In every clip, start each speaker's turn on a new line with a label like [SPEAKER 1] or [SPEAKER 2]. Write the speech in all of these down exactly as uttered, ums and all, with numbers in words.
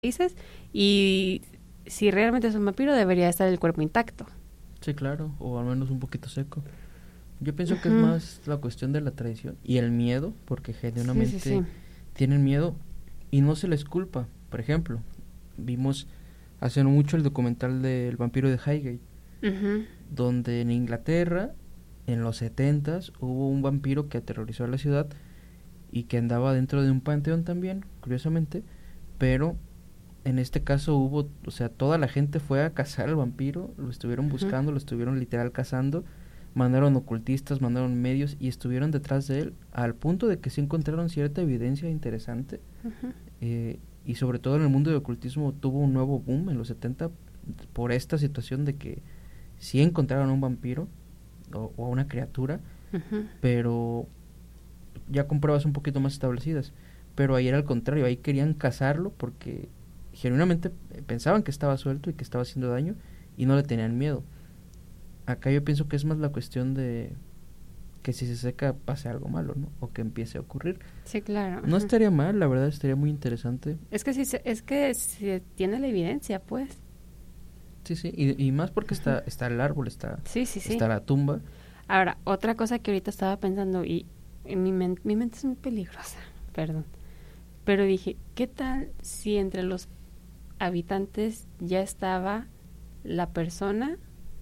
[SPEAKER 1] dices, y si realmente es un vampiro debería estar el cuerpo intacto.
[SPEAKER 2] Sí, claro, o al menos un poquito seco. Yo pienso que
[SPEAKER 1] Ujú.
[SPEAKER 2] es más la cuestión de la tradición y el miedo, porque genuinamente
[SPEAKER 1] Sí, sí, sí.
[SPEAKER 2] tienen miedo y no se les culpa. Por ejemplo, vimos hace no mucho el documental del vampiro de Highgate,
[SPEAKER 1] Uh-huh.
[SPEAKER 2] donde en Inglaterra, en los setentas, hubo un vampiro que aterrorizó a la ciudad y que andaba dentro de un panteón también, curiosamente, pero en este caso hubo, o sea, toda la gente fue a cazar al vampiro, lo estuvieron buscando, uh-huh. lo estuvieron literal cazando, mandaron ocultistas, mandaron medios y estuvieron detrás de él al punto de que sí encontraron cierta evidencia interesante. Uh-huh. eh, y sobre todo en el mundo del ocultismo tuvo un nuevo boom en los setenta por esta situación de que sí encontraron un vampiro o, o una criatura, uh-huh. pero ya con pruebas un poquito más establecidas. Pero ahí era al contrario, ahí querían cazarlo porque genuinamente pensaban que estaba suelto y que estaba haciendo daño y no le tenían miedo. Acá yo pienso que es más la cuestión de que si se seca pase algo malo, ¿no? O que empiece a ocurrir.
[SPEAKER 1] Sí, claro.
[SPEAKER 2] No estaría mal, la verdad, estaría muy interesante.
[SPEAKER 1] Es que si se, es que si tiene la evidencia, pues.
[SPEAKER 2] Sí, sí, y, y más porque uh-huh. está está el árbol, está,
[SPEAKER 1] sí, sí, sí.
[SPEAKER 2] está la tumba.
[SPEAKER 1] Ahora, otra cosa que ahorita estaba pensando y, y mi, men- mi mente es muy peligrosa, perdón. Pero dije, ¿qué tal si entre los habitantes ya estaba la persona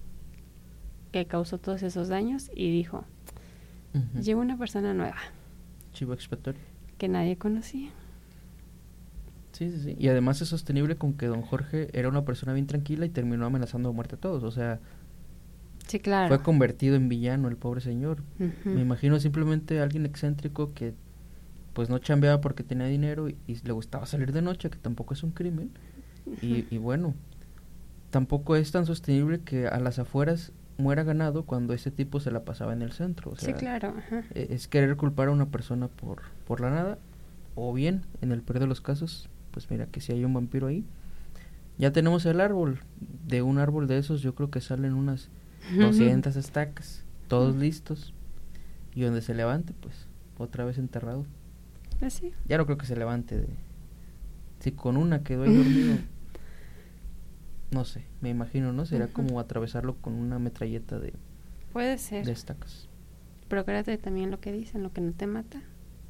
[SPEAKER 1] que causó todos esos daños y dijo, uh-huh. llegó una persona nueva,
[SPEAKER 2] chivo expiatorio,
[SPEAKER 1] que nadie conocía?
[SPEAKER 2] Sí, sí, sí. Y además es sostenible con que don Jorge era una persona bien tranquila y terminó amenazando a muerte a todos. O sea,
[SPEAKER 1] sí, claro.
[SPEAKER 2] Fue convertido en villano el pobre señor.
[SPEAKER 1] Uh-huh.
[SPEAKER 2] Me imagino simplemente alguien excéntrico que pues no chambeaba porque tenía dinero y, y le gustaba salir de noche, que tampoco es un crimen. Uh-huh. Y, y bueno, tampoco es tan sostenible que a las afueras muera ganado cuando ese tipo se la pasaba en el centro. O sea,
[SPEAKER 1] sí, claro. Uh-huh.
[SPEAKER 2] Es querer culpar a una persona por, por la nada, o bien, en el peor de los casos, pues mira que si hay un vampiro ahí. Ya tenemos el árbol. De un árbol de esos yo creo que salen unas doscientas estacas, todos uh-huh. listos. Y donde se levante, pues, otra vez enterrado.
[SPEAKER 1] ¿Así?
[SPEAKER 2] Ya no creo que se levante de... Si con una quedó ahí dormido, no sé, me imagino, ¿no? Será uh-huh. como atravesarlo con una metralleta de...
[SPEAKER 1] Puede ser.
[SPEAKER 2] De estacas.
[SPEAKER 1] Pero acuérdate también lo que dicen, lo que no te mata,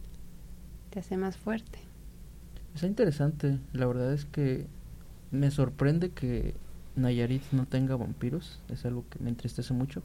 [SPEAKER 1] te hace más fuerte.
[SPEAKER 2] Está interesante, la verdad es que me sorprende que Nayarit no tenga vampiros, es algo que me entristece mucho,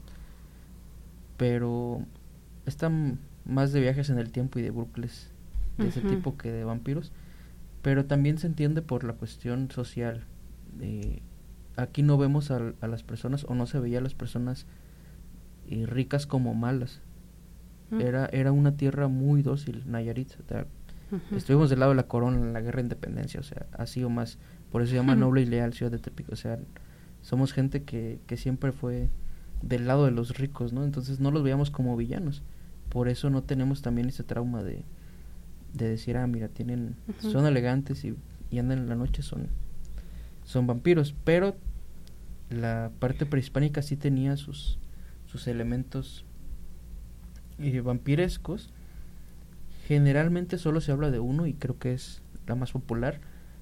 [SPEAKER 2] pero están más de viajes en el tiempo y de bucles de uh-huh. ese tipo que de vampiros, pero también se entiende por la cuestión social. Eh, aquí no vemos a, a las personas, o no se veía a las personas eh, ricas como malas. Uh-huh. Era, era una tierra muy dócil, Nayarit. O sea, uh-huh. estuvimos del lado de la corona en la guerra de independencia, o sea, así o más. Por eso se llama uh-huh. Noble y Leal Ciudad de Tepic. O sea, somos gente que, que siempre fue del lado de los ricos, ¿no? Entonces no los veíamos como villanos. Por eso no tenemos también ese trauma de, de decir, ah, mira, tienen, uh-huh. son elegantes y, y andan en la noche, son, son vampiros. Pero la parte prehispánica sí tenía sus, sus elementos eh, vampirescos. Generalmente solo se habla de uno y creo que es la más popular,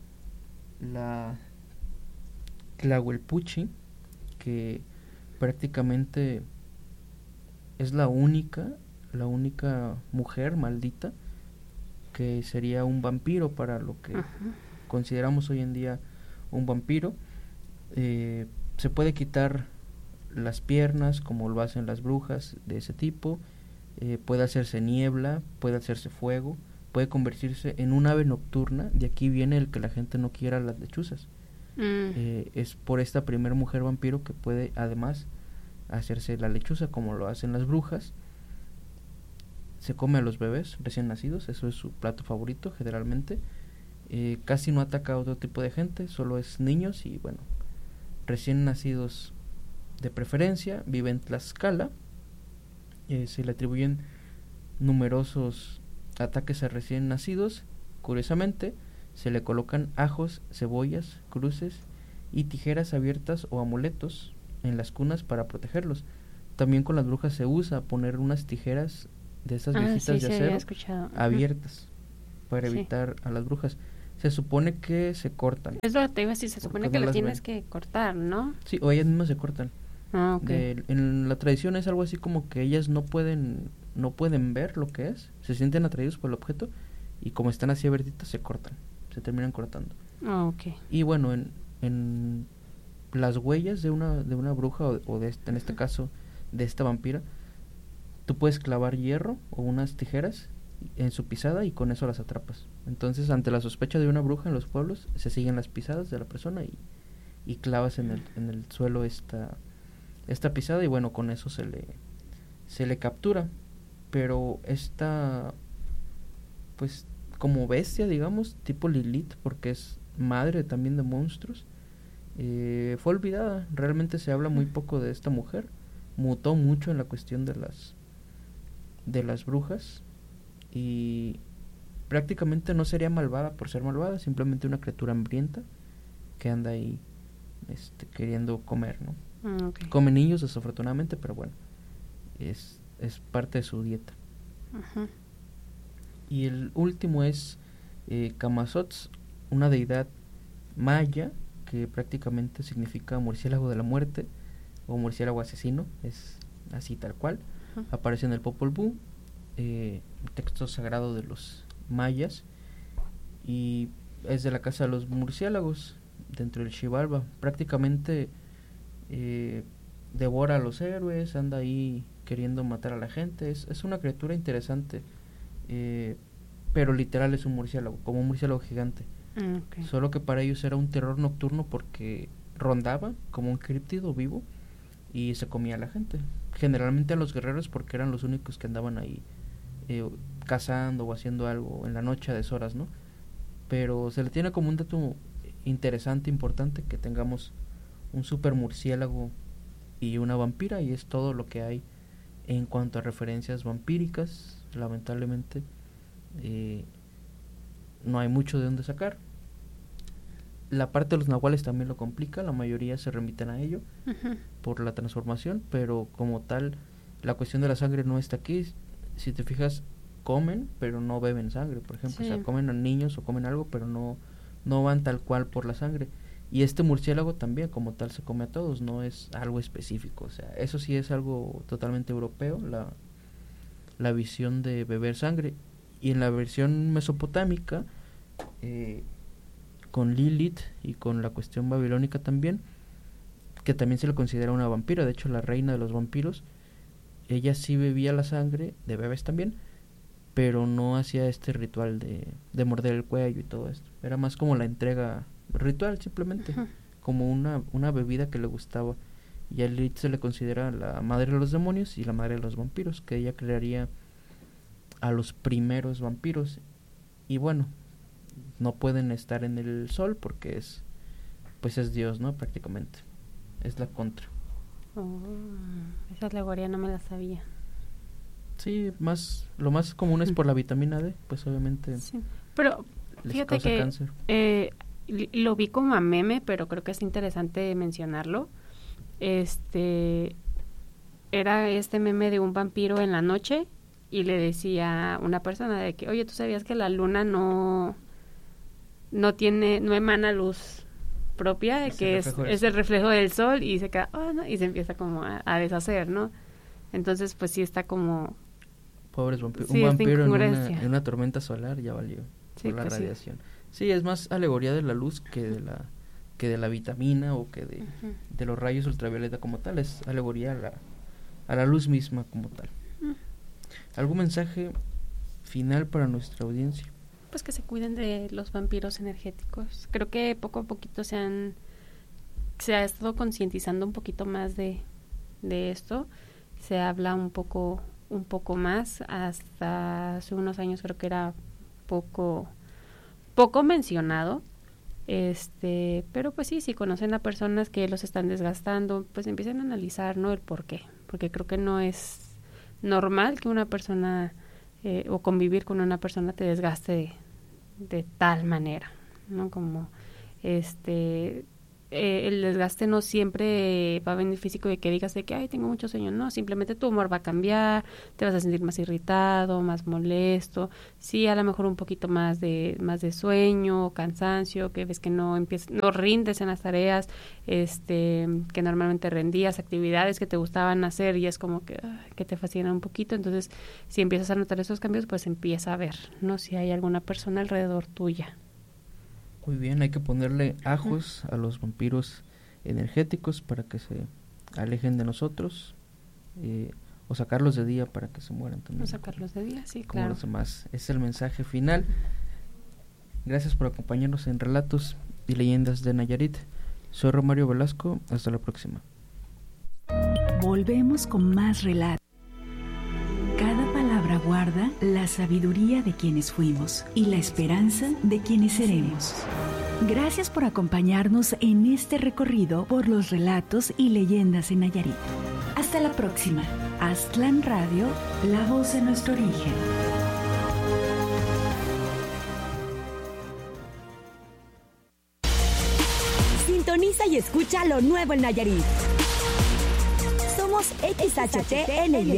[SPEAKER 2] la Tlahuelpuchi, que prácticamente es la única, la única mujer maldita que sería un vampiro para lo que uh-huh. consideramos hoy en día un vampiro. Eh, se puede quitar las piernas como lo hacen las brujas de ese tipo. Eh, puede hacerse niebla, puede hacerse fuego, puede convertirse en un ave nocturna. De aquí viene el que la gente no quiera las lechuzas. Mm. Eh, es por esta primera mujer vampiro que puede además hacerse la lechuza como lo hacen las brujas. Se come a los bebés recién nacidos, eso es su plato favorito generalmente. Eh, casi no ataca a otro tipo de gente, solo es niños y bueno, recién nacidos de preferencia. Vive en Tlaxcala. Eh, se le atribuyen numerosos ataques a recién nacidos. Curiosamente, se le colocan ajos, cebollas, cruces y tijeras abiertas o amuletos en las cunas para protegerlos. También con las brujas se usa poner unas tijeras de esas
[SPEAKER 1] ah,
[SPEAKER 2] viejitas
[SPEAKER 1] sí,
[SPEAKER 2] de
[SPEAKER 1] sí,
[SPEAKER 2] acero abiertas uh-huh. para evitar sí. a las brujas. Se supone que se cortan.
[SPEAKER 1] Es lo que te iba a decir, se supone que
[SPEAKER 2] no
[SPEAKER 1] lo
[SPEAKER 2] las
[SPEAKER 1] tienes
[SPEAKER 2] ven.
[SPEAKER 1] que cortar, ¿no?
[SPEAKER 2] Sí, o ellas mismas se cortan.
[SPEAKER 1] Ah, ok.
[SPEAKER 2] De, en la tradición es algo así como que ellas no pueden no pueden ver lo que es, se sienten atraídos por el objeto y como están así abiertitas se cortan, se terminan cortando.
[SPEAKER 1] Ah, ok.
[SPEAKER 2] Y bueno, en, en las huellas de una de una bruja o, o de este, en este caso de esta vampira, tú puedes clavar hierro o unas tijeras en su pisada y con eso las atrapas. Entonces, ante la sospecha de una bruja en los pueblos, se siguen las pisadas de la persona y, y clavas en el, en el suelo esta esta pisada y bueno, con eso se le se le captura. Pero esta, pues como bestia, digamos, tipo Lilith, porque es madre también de monstruos, eh, fue olvidada. Realmente se habla muy poco de esta mujer. Mutó mucho en la cuestión de las de las brujas y prácticamente no sería malvada por ser malvada, simplemente una criatura hambrienta que anda ahí este, queriendo comer, ¿no?
[SPEAKER 1] Ah, okay.
[SPEAKER 2] Come niños desafortunadamente, pero bueno, es, es parte de su dieta.
[SPEAKER 1] Uh-huh.
[SPEAKER 2] Y el último es eh, Camazotz, una deidad maya que prácticamente significa murciélago de la muerte o murciélago asesino, es así tal cual. Uh-huh. Aparece en el Popol Vuh, eh, texto sagrado de los mayas, y es de la casa de los murciélagos dentro del Xibalba. Prácticamente eh, devora a los héroes, anda ahí queriendo matar a la gente. Es, es una criatura interesante, eh, pero literal es un murciélago, como un murciélago gigante. Okay. Solo que para ellos era un terror nocturno porque rondaba como un críptido vivo y se comía a la gente, generalmente a los guerreros, porque eran los únicos que andaban ahí eh, cazando o haciendo algo en la noche a deshoras, ¿no? Pero se le tiene como un dato interesante, importante, que tengamos un super murciélago y una vampira, y es todo lo que hay en cuanto a referencias vampíricas. Lamentablemente eh, no hay mucho de dónde sacar. La parte de los nahuales también lo complica, la mayoría se remiten a ello uh-huh. por la transformación, pero como tal la cuestión de la sangre no está aquí. Si te fijas, comen pero no beben sangre, por ejemplo, sí. O sea, comen a niños o comen algo, pero no no van tal cual por la sangre. Y este murciélago también como tal se come a todos, no es algo específico. O sea, eso sí es algo totalmente europeo, la, la visión de beber sangre. Y en la versión mesopotámica, eh, con Lilith y con la cuestión babilónica también, que también se le considera una vampira. De hecho, la reina de los vampiros, ella sí bebía la sangre de bebés también, pero no hacía este ritual de, de morder el cuello y todo esto. Era más como la entrega ritual, simplemente, uh-huh. como una, una bebida que le gustaba. Y a Lilith se le considera la madre de los demonios y la madre de los vampiros, que ella crearía a los primeros vampiros. Y bueno, no pueden estar en el sol porque es, pues es Dios, ¿no? Prácticamente es la contra.
[SPEAKER 1] Oh, esa alegoría no me la sabía.
[SPEAKER 2] Sí, más lo más común es por la vitamina D, pues obviamente.
[SPEAKER 1] Sí. Pero
[SPEAKER 2] les
[SPEAKER 1] fíjate
[SPEAKER 2] causa
[SPEAKER 1] que
[SPEAKER 2] cáncer.
[SPEAKER 1] Eh, lo vi como a meme, pero creo que es interesante mencionarlo. Este era este meme de un vampiro en la noche y le decía a una persona de que, oye, ¿tú sabías que la luna no no tiene, no emana luz propia, es que es, es el reflejo del sol? Y se queda, oh, no, y se empieza como a, a deshacer, ¿no? Entonces, pues sí está como...
[SPEAKER 2] Pobres vampiros.
[SPEAKER 1] Sí,
[SPEAKER 2] un vampiro en una, en una tormenta solar ya valió sí, por la pues radiación. Sí. sí, es más alegoría de la luz que de la que de la vitamina o que de, uh-huh. de los rayos ultravioleta como tal. Es alegoría a la, a la luz misma como tal. Uh-huh. ¿Algún mensaje final para nuestra audiencia?
[SPEAKER 1] Pues que se cuiden de los vampiros energéticos. Creo que poco a poquito se han se ha estado concientizando un poquito más de, de esto. Se habla un poco un poco más. Hasta hace unos años creo que era poco poco mencionado. Este, pero pues sí, si conocen a personas que los están desgastando, pues empiecen a analizar, ¿no? El por qué. Porque creo que no es normal que una persona eh, o convivir con una persona te desgaste de, de tal manera, ¿no? Como este eh, el desgaste no siempre va a venir físico de que digas de que, ay, tengo mucho sueño. No, simplemente tu humor va a cambiar, te vas a sentir más irritado, más molesto. Sí, a lo mejor un poquito más de más de sueño, cansancio, que ves que no empiezas, no rindes en las tareas este que normalmente rendías, actividades que te gustaban hacer y es como que, ay, que te fascinan un poquito. Entonces, si empiezas a notar esos cambios, pues empieza a ver, ¿no? Si hay alguna persona alrededor tuya.
[SPEAKER 2] Muy bien, hay que ponerle ajos a los vampiros energéticos para que se alejen de nosotros, eh, o sacarlos de día para que se mueran también.
[SPEAKER 1] O sacarlos de día, sí,
[SPEAKER 2] como
[SPEAKER 1] claro.
[SPEAKER 2] Los demás. Es el mensaje final. Gracias por acompañarnos en Relatos y Leyendas de Nayarit. Soy Romario Velasco, hasta la próxima.
[SPEAKER 3] Volvemos con más relatos. Cada palabra guarda la sabiduría de quienes fuimos y la esperanza de quienes seremos. Gracias por acompañarnos en este recorrido por los relatos y leyendas en Nayarit. Hasta la próxima. Aztlán Radio, la voz de nuestro origen.
[SPEAKER 4] Sintoniza y escucha lo nuevo en Nayarit. Somos X H T N Y.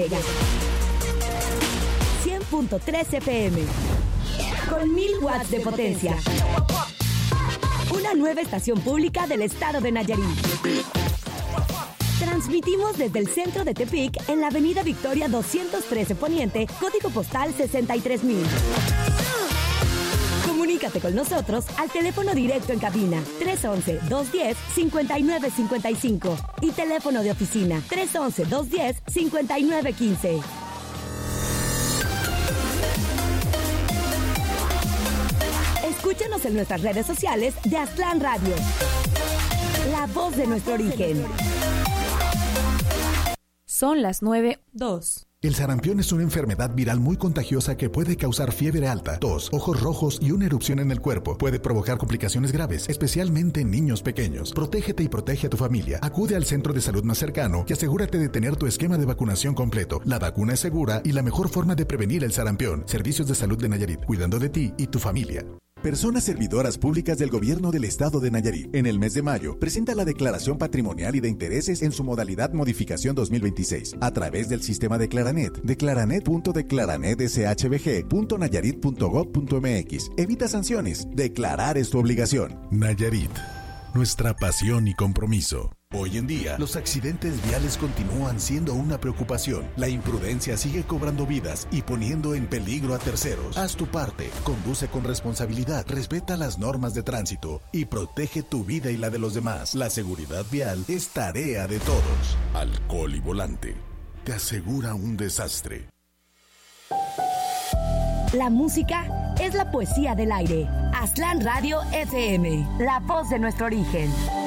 [SPEAKER 4] cien punto tres F M. Con mil watts de potencia. Una nueva estación pública del estado de Nayarit. Transmitimos desde el centro de Tepic en la avenida Victoria doscientos trece Poniente, código postal sesenta y tres mil. Comunícate con nosotros al teléfono directo en cabina tres once, dos diez, cincuenta y nueve cincuenta y cinco y teléfono de oficina tres once, dos diez, cincuenta y nueve quince. Escúchanos en nuestras redes sociales de Aztlán Radio, la voz de nuestro origen.
[SPEAKER 5] Son las nueve dos.
[SPEAKER 6] El sarampión es una enfermedad viral muy contagiosa que puede causar fiebre alta, tos, ojos rojos y una erupción en el cuerpo. Puede provocar complicaciones graves, especialmente en niños pequeños. Protégete y protege a tu familia. Acude al centro de salud más cercano y asegúrate de tener tu esquema de vacunación completo. La vacuna es segura y la mejor forma de prevenir el sarampión. Servicios de Salud de Nayarit, cuidando de ti y tu familia.
[SPEAKER 7] Personas servidoras públicas del Gobierno del Estado de Nayarit. En el mes de mayo, presenta la Declaración Patrimonial y de Intereses en su modalidad Modificación dos mil veintiséis, a través del sistema Declaranet, declaranet punto declaranet s h b g punto nayarit punto gob punto m x. Evita sanciones. Declarar es tu obligación.
[SPEAKER 6] Nayarit, nuestra pasión y compromiso. Hoy en día, los accidentes viales continúan siendo una preocupación. La imprudencia sigue cobrando vidas y poniendo en peligro a terceros. Haz tu parte, conduce con responsabilidad, respeta las normas de tránsito y protege tu vida y la de los demás. La seguridad vial es tarea de todos. Alcohol y volante te asegura un desastre.
[SPEAKER 4] La música es la poesía del aire. Aztlán Radio F M, la voz de nuestro origen.